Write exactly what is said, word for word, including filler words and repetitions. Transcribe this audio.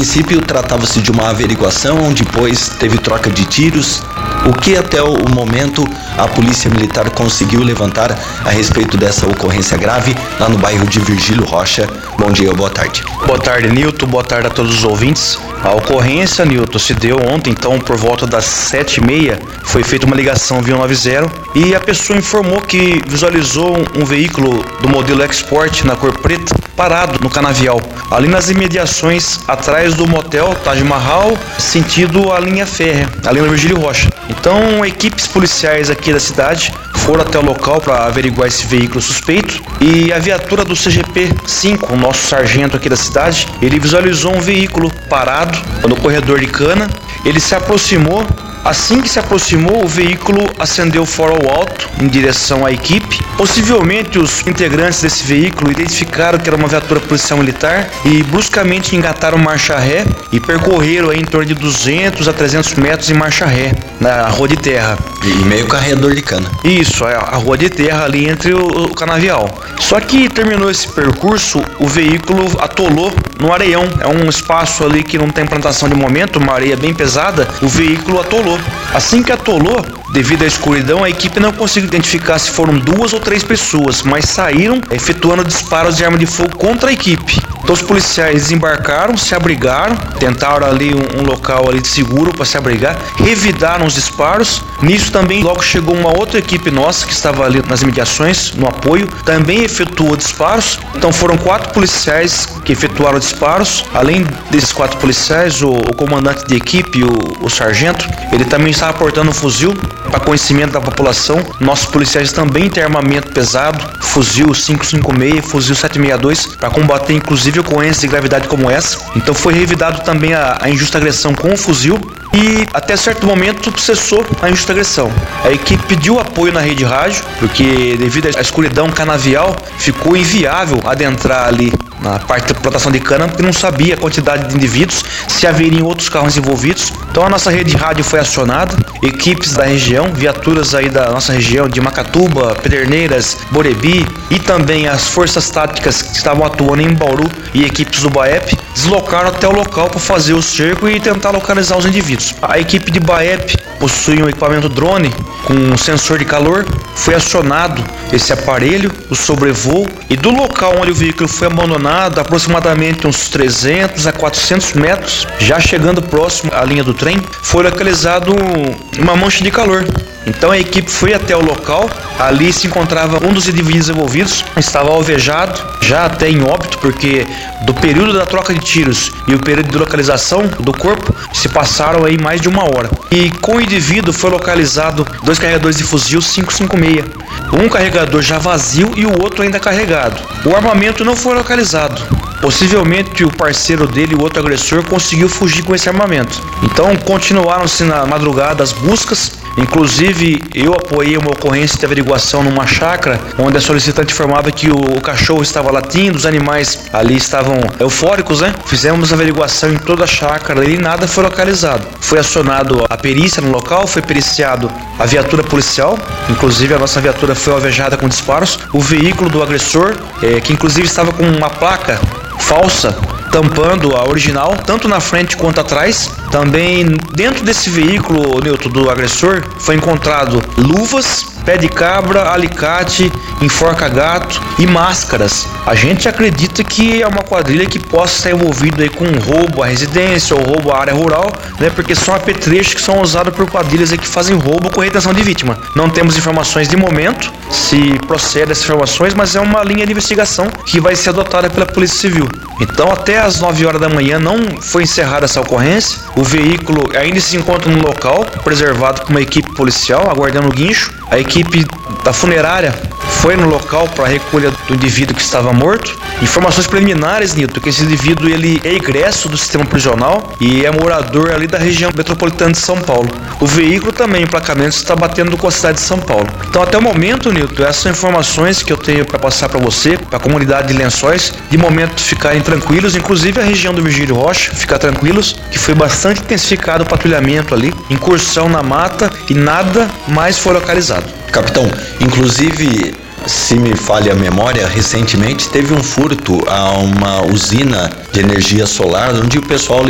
princípio, tratava-se de uma averiguação, depois teve troca de tiros. O que até o momento a Polícia Militar conseguiu levantar a respeito dessa ocorrência grave lá no bairro de Virgílio Rocha? Bom dia, boa tarde. Boa tarde, Nilton. Boa tarde a todos os ouvintes. A ocorrência, Nilton, se deu ontem, então, por volta das sete e meia, foi feita uma ligação via cento e noventa e a pessoa informou que visualizou um veículo do modelo Export na cor preta parado no canavial, ali nas imediações atrás do motel Taj Mahal, sentido a linha férrea, ali no Virgílio Rocha. Então, equipes policiais aqui da cidade foram até o local para averiguar esse veículo suspeito e a viatura do C G P cinco, o nosso sargento aqui da cidade, ele visualizou um veículo parado no corredor de cana. Ele se aproximou. Assim que se aproximou, o veículo acendeu o farol alto em direção à equipe. Possivelmente os integrantes desse veículo identificaram que era uma viatura policial militar e bruscamente engataram marcha ré e percorreram aí em torno de duzentos a trezentos metros em marcha ré na rua de terra. E meio corredor de cana. Isso, é a rua de terra ali entre o, o canavial. Só que terminou esse percurso, o veículo atolou no areião. É um espaço ali que não tem plantação de momento, uma areia bem pesada. O veículo atolou. Assim que atolou, devido à escuridão, a equipe não conseguiu identificar se foram duas ou três pessoas, mas saíram efetuando disparos de arma de fogo contra a equipe. Então os policiais desembarcaram, se abrigaram, tentaram ali um, um local ali de seguro para se abrigar, revidaram os disparos. Nisso também logo chegou uma outra equipe nossa que estava ali nas imediações, no apoio, também efetuou disparos. Então foram quatro policiais que efetuaram disparos. Além desses quatro policiais, o, o comandante de equipe, o, o sargento, ele também estava portando um fuzil para conhecimento da população. Nossos policiais também têm armamento pesado, fuzil cinco cinco seis, fuzil sete seis dois, para combater inclusive ocorrências de gravidade como essa. Então foi revidado também a, a injusta agressão com o fuzil e até certo momento cessou a injusta agressão. A equipe pediu apoio na rede rádio, porque devido à escuridão canavial ficou inviável adentrar ali na parte da plantação de cana, porque não sabia a quantidade de indivíduos, se haveriam outros carros envolvidos. Então a nossa rede rádio foi acionada, equipes da região, viaturas aí da nossa região de Macatuba, Pederneiras, Borebi e também as forças táticas que estavam atuando em Bauru e equipes do BAEP deslocaram até o local para fazer o cerco e tentar localizar os indivíduos. A equipe de BAEP possui um equipamento drone com um sensor de calor, foi acionado esse aparelho, o sobrevoo, e do local onde o veículo foi abandonado, aproximadamente uns trezentos a quatrocentos metros, já chegando próximo à linha do trem, foi localizado uma mancha de calor. Então a equipe foi até o local, ali se encontrava um dos indivíduos envolvidos, estava alvejado, já até em óbito, porque do período da troca de tiros e o período de localização do corpo se passaram aí mais de uma hora. E com o indivíduo foi localizado dois carregadores de fuzil cinco cinco seis, um carregador já vazio e o outro ainda carregado. O armamento não foi localizado. Possivelmente o parceiro dele, o outro agressor, conseguiu fugir com esse armamento. Então continuaram-se na madrugada as buscas. Inclusive eu apoiei uma ocorrência de averiguação numa chácara, onde a solicitante informava que o, o cachorro estava latindo, os animais ali estavam eufóricos, né? Fizemos averiguação em toda a chácara e nada foi localizado. Foi acionado a perícia no local, foi periciado a viatura policial, inclusive a nossa viatura foi alvejada com disparos. O veículo do agressor, é, que inclusive estava com uma placa falsa tampando a original, tanto na frente quanto atrás. Também dentro desse veículo, Nilton, do agressor, foi encontrado luvas, pé de cabra, alicate, enforca-gato e máscaras. A gente acredita que é uma quadrilha que possa estar envolvida aí com roubo à residência ou roubo à área rural, né? Porque são apetrechos que são usados por quadrilhas aí que fazem roubo com retenção de vítima. Não temos informações de momento se procede essas informações, mas é uma linha de investigação que vai ser adotada pela Polícia Civil. Então até às nove horas da manhã não foi encerrada essa ocorrência. O veículo ainda se encontra no local, preservado por uma equipe policial, aguardando o guincho. A equipe da funerária foi no local para a recolha do indivíduo que estava morto. Informações preliminares, Nilton, que esse indivíduo ele é egresso do sistema prisional e é morador ali da região metropolitana de São Paulo. O veículo também, o emplacamento, está batendo com a cidade de São Paulo. Então até o momento, Nilton, essas são informações que eu tenho para passar para você, para a comunidade de Lençóis, de momento ficarem tranquilos, inclusive a região do Virgílio Rocha, ficar tranquilos, que foi bastante intensificado o patrulhamento ali, incursão na mata e nada mais foi localizado. Capitão, inclusive, se me falha a memória, recentemente teve um furto a uma usina de energia solar, onde o pessoal